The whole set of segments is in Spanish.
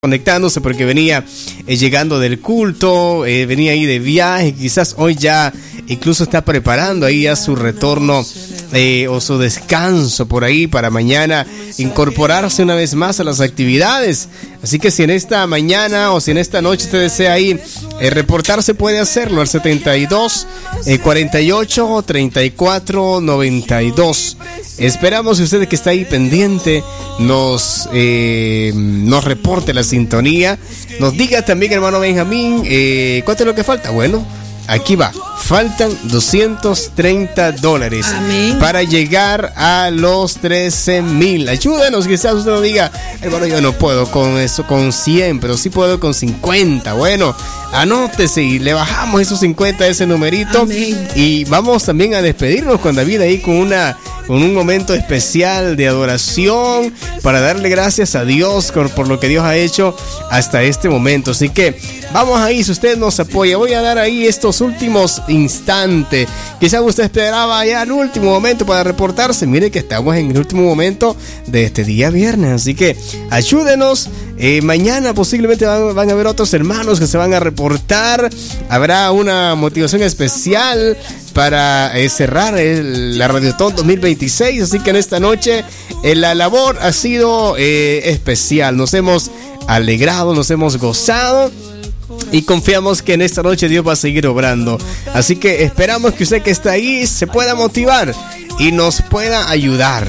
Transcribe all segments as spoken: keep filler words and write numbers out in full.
conectándose porque venía eh, llegando del culto, eh, venía ahí de viaje, quizás hoy ya incluso está preparando ahí ya su retorno eh, o su descanso por ahí para mañana incorporarse una vez más a las actividades. Así que si en esta mañana o si en esta noche usted desea ahí eh, reportarse, puede hacerlo al setenta y dos, cuarenta y ocho, treinta y cuatro, noventa y dos. Esperamos que usted que está ahí pendiente nos, eh, nos reporte la sintonía, nos diga también, hermano Benjamín, eh, ¿cuánto es lo que falta? Bueno, aquí va, faltan doscientos treinta dólares. Amén. Para llegar a los trece mil. Ayúdanos, quizás usted nos diga, hermano, yo no puedo con eso, con cien, pero sí puedo con cincuenta. Bueno, anótese y le bajamos esos cincuenta a ese numerito. Amén. Y vamos también a despedirnos con David ahí con una con un momento especial de adoración para darle gracias a Dios por, por lo que Dios ha hecho hasta este momento. Así que vamos ahí, si usted nos apoya, voy a dar ahí estos últimos instantes. Quizás usted esperaba ya el último momento para reportarse. Mire que estamos en el último momento de este día viernes, así que ayúdenos. Eh, mañana posiblemente van, van a haber otros hermanos que se van a reportar. Habrá una motivación especial para eh, cerrar el, la Radiotón dos mil veintiséis. Así que en esta noche eh, la labor ha sido eh, especial. Nos hemos alegrado, nos hemos gozado y confiamos que en esta noche Dios va a seguir obrando. Así que esperamos que usted que está ahí se pueda motivar y nos pueda ayudar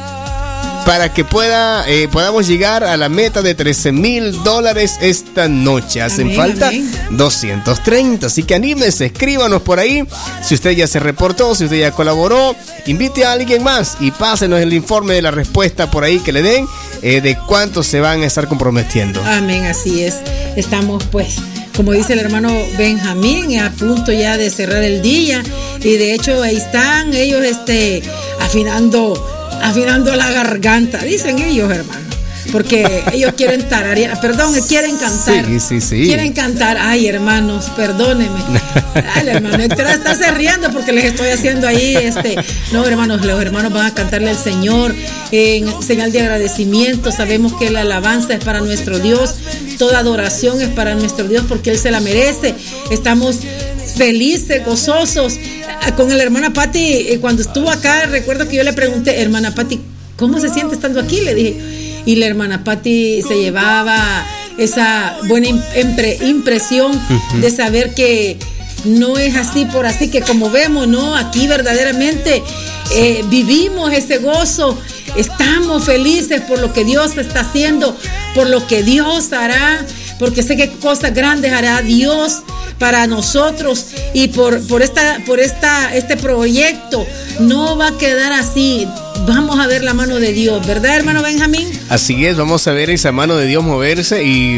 para que pueda eh, podamos llegar a la meta de trece mil dólares esta noche. Hacen amén, falta amén. doscientos treinta, así que anímese, escríbanos por ahí. Si usted ya se reportó, si usted ya colaboró, invite a alguien más y pásenos el informe de la respuesta por ahí que le den eh, de cuánto se van a estar comprometiendo. Amén, así es. Estamos pues, como dice el hermano Benjamín, a punto ya de cerrar el día y de hecho ahí están ellos este afinando afinando la garganta, dicen ellos, hermano, porque ellos quieren tararear, perdón, quieren cantar, sí, sí, sí. quieren cantar, ay, hermanos, perdónenme, ay, hermano, está se riendo porque les estoy haciendo ahí, este, no, hermanos, los hermanos van a cantarle al Señor en señal de agradecimiento. Sabemos que la alabanza es para nuestro Dios, toda adoración es para nuestro Dios porque Él se la merece. Estamos felices, gozosos. Con la hermana Pati, cuando estuvo acá, recuerdo que yo le pregunté, hermana Pati, ¿cómo se siente estando aquí? Le dije, y la hermana Pati se llevaba esa buena impre- impresión uh-huh. de saber que no es así por así, que como vemos, no, aquí verdaderamente eh, vivimos ese gozo, estamos felices por lo que Dios está haciendo, por lo que Dios hará, porque sé que cosas grandes hará Dios para nosotros y por, por esta, por esta, este proyecto no va a quedar así. Vamos a ver la mano de Dios, ¿verdad, hermano Benjamín? Así es, vamos a ver esa mano de Dios moverse y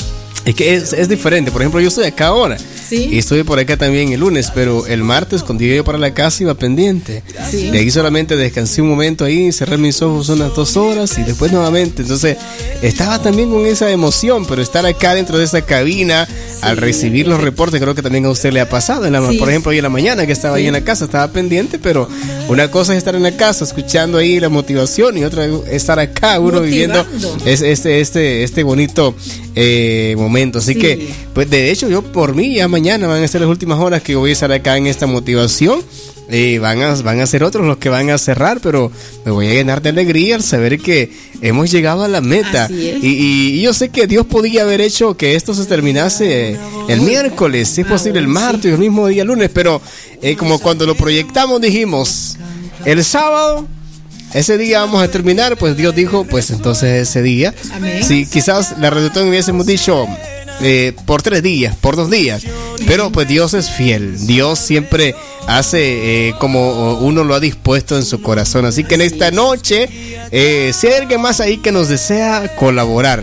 es que es, es diferente. Por ejemplo, yo estoy acá ahora. ¿Sí? Y estuve por acá también el lunes, pero el martes cuando llegué yo para la casa iba pendiente. ¿Sí? De ahí solamente descansé un momento ahí, cerré mis ojos unas dos horas y después nuevamente. Entonces estaba también con esa emoción, pero estar acá dentro de esa cabina, sí, al recibir los reportes, creo que también a usted le ha pasado. En la, sí. Por ejemplo, hoy en la mañana que estaba sí. ahí en la casa, estaba pendiente, pero una cosa es estar en la casa escuchando ahí la motivación y otra es estar acá, uno motivando, viviendo este, este, este, este bonito eh, momento. Así sí. que, pues de hecho, yo por mí ya mañana van a ser las últimas horas que voy a estar acá en esta motivación. Eh, van, a, van a ser otros los que van a cerrar, pero me voy a llenar de alegría al saber que hemos llegado a la meta. Y, y, y yo sé que Dios podía haber hecho que esto se terminase el miércoles, si es posible el martes, el mismo día lunes, pero eh, como cuando lo proyectamos dijimos el sábado, ese día vamos a terminar, pues Dios dijo, pues entonces ese día, amén. Si quizás la Radiotón hubiésemos dicho Eh, por tres días, por dos días, pero pues Dios es fiel, Dios siempre hace eh, como uno lo ha dispuesto en su corazón. Así que en esta noche eh, si hay alguien más ahí que nos desea colaborar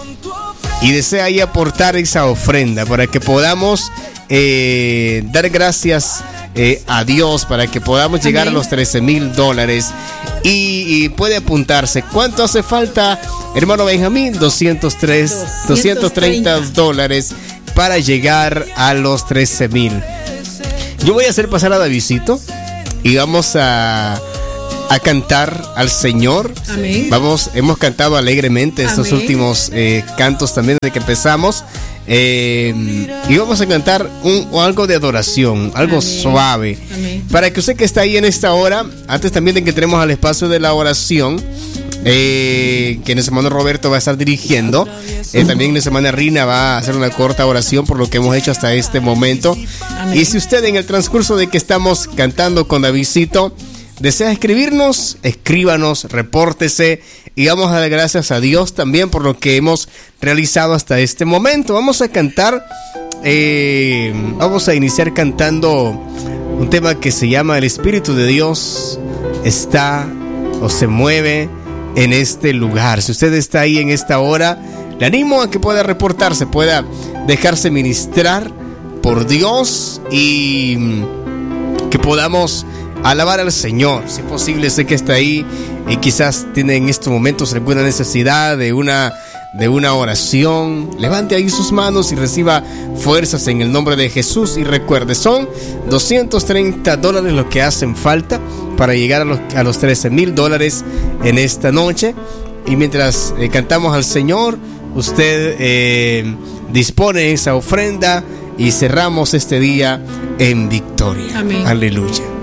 y desea ahí aportar esa ofrenda para que podamos eh, dar gracias eh, a Dios, para que podamos llegar amén. A los trece mil dólares y, y puede apuntarse. ¿Cuánto hace falta, hermano Benjamín? doscientos tres, doscientos treinta dólares para llegar a los trece mil. Yo voy a hacer pasar a Davidcito y vamos a a cantar al Señor. Amén. Vamos, hemos cantado alegremente estos Amén. últimos eh, cantos también desde que empezamos. Eh, y vamos a cantar un, o algo de adoración, algo Amén. suave. Amén. Para que usted que está ahí en esta hora, antes también de que entremos al espacio de la oración, eh, que nuestro hermano Roberto va a estar dirigiendo, eh, también nuestra hermana Rina va a hacer una corta oración por lo que hemos hecho hasta este momento. Amén. Y si usted en el transcurso de que estamos cantando con Davidcito desea escribirnos, escríbanos, repórtese y vamos a dar gracias a Dios también por lo que hemos realizado hasta este momento. Vamos a cantar, eh, vamos a iniciar cantando un tema que se llama El Espíritu de Dios está o se mueve en este lugar. Si usted está ahí en esta hora, le animo a que pueda reportarse, pueda dejarse ministrar por Dios y que podamos alabar al Señor. Si es posible, sé que está ahí y quizás tiene en estos momentos alguna necesidad de una, de una oración. Levante ahí sus manos y reciba fuerzas en el nombre de Jesús. Y recuerde, son doscientos treinta dólares lo que hacen falta para llegar a los, a los trece mil dólares en esta noche. Y mientras eh, cantamos al Señor, usted eh, dispone esa ofrenda y cerramos este día en victoria. Amén. Aleluya.